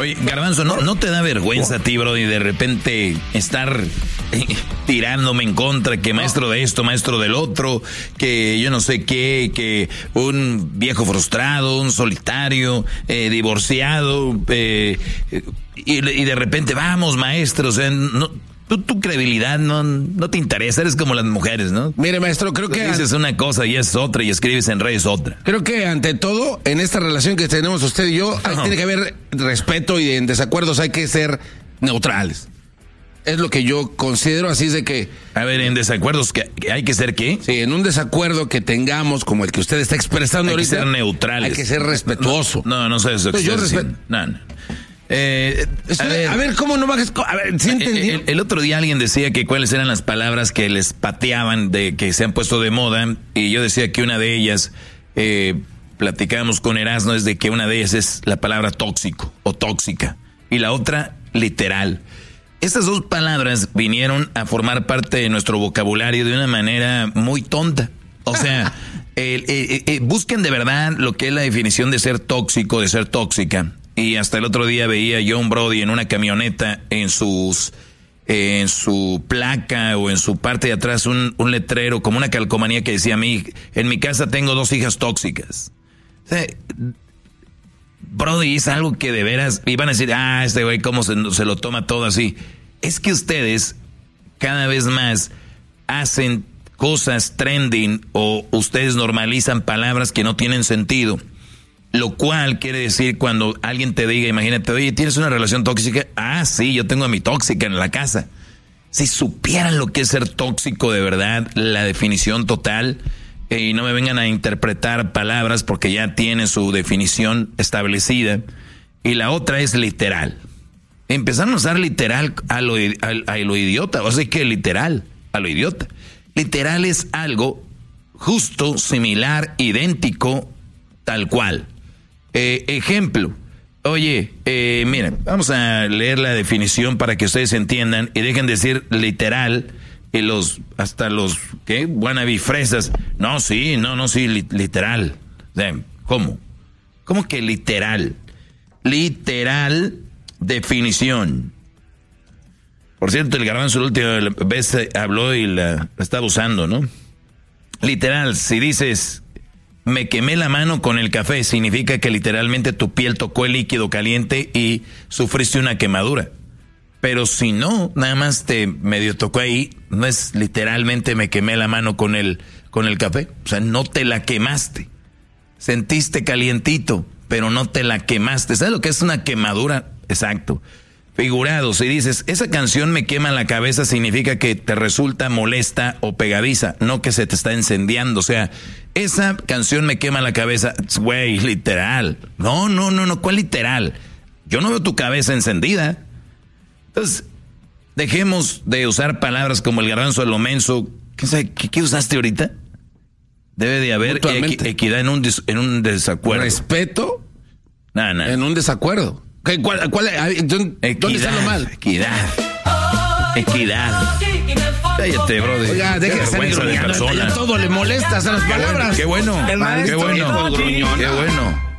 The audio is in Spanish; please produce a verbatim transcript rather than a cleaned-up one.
Oye, Garbanzo, ¿no, ¿no te da vergüenza a ti, bro, y de repente estar eh, tirándome en contra, que maestro de esto, maestro del otro, que yo no sé qué, que un viejo frustrado, un solitario, eh, divorciado, eh, y, y de repente, vamos, maestros, eh, no... Tu, tu credibilidad no, no te interesa, eres como las mujeres, ¿no? Mire, maestro, creo que... Dices una cosa y es otra y escribes en redes otra. Creo que ante todo, en esta relación que tenemos usted y yo, ahí tiene que haber respeto y en desacuerdos hay que ser neutrales. Es lo que yo considero, así es de que... A ver, en desacuerdos, que ¿hay que ser qué? Sí, en un desacuerdo que tengamos, como el que usted está expresando hay ahorita... Hay que ser neutrales. Hay que ser respetuoso. No, no, no sé eso. Yo respeto. No, no. Eh, a, ver, a ver, ¿cómo no bajas? A ver, ¿sí entendí? El, el otro día alguien decía que cuáles eran las palabras que les pateaban, de que se han puesto de moda, y yo decía que una de ellas, eh, platicábamos con Erasmo, es de que una de ellas es la palabra tóxico o tóxica, y la otra literal. Estas dos palabras vinieron a formar parte de nuestro vocabulario de una manera muy tonta. O sea, eh, eh, eh, busquen de verdad lo que es la definición de ser tóxico, de ser tóxica. Y hasta el otro día veía yo un Brody en una camioneta, en sus eh, en su placa o en su parte de atrás un, un letrero, como una calcomanía que decía: mi, en mi casa tengo dos hijas tóxicas. O sea, Brody, es algo que de veras iban a decir: ah, este güey cómo se, se lo toma todo así. Es que ustedes cada vez más hacen cosas trending o ustedes normalizan palabras que no tienen sentido. Lo cual quiere decir cuando alguien te diga, imagínate, oye, ¿tienes una relación tóxica? Ah, sí, yo tengo a mi tóxica en la casa. Si supieran lo que es ser tóxico de verdad, la definición total, eh, y no me vengan a interpretar palabras porque ya tiene su definición establecida. Y la otra es literal. Empezaron a usar literal a lo, a, a lo idiota, o sea que literal a lo idiota. Literal es algo justo, similar, idéntico, tal cual. Eh, ejemplo, oye, eh, miren, vamos a leer la definición para que ustedes entiendan y dejen de decir literal y los, hasta los, ¿qué? Wannabe fresas. No, sí, no, no, sí, li, literal. ¿Cómo? ¿Cómo que literal? Literal definición. Por cierto, el Garbanzo la última vez habló y la, la estaba usando, ¿no? Literal, si dices... me quemé la mano con el café, significa que literalmente tu piel tocó el líquido caliente y sufriste una quemadura. Pero si no, nada más te medio tocó ahí, no es literalmente me quemé la mano con el, con el café. O sea, no te la quemaste. Sentiste calientito, pero no te la quemaste. ¿Sabes lo que es una quemadura? Exacto. Figurado, si dices, esa canción me quema la cabeza, significa que te resulta molesta o pegadiza, no que se te está incendiando. O sea, esa canción me quema la cabeza, güey, literal. No, no, no, no, ¿cuál literal? Yo no veo tu cabeza encendida. Entonces, dejemos de usar palabras como el Garbanzo de lo menso. ¿Qué, qué, qué usaste ahorita? Debe de haber equi, equidad en un, des, en un desacuerdo. ¿Respeto? No, no. En un desacuerdo. ¿Cuál, cuál, ¿Dónde equidad, está lo mal? Equidad. Equidad. Cállate, brother. Oiga, deje de estar de persona. Todo le molesta a las palabras. Qué bueno. Qué bueno. Qué bueno. Qué bueno.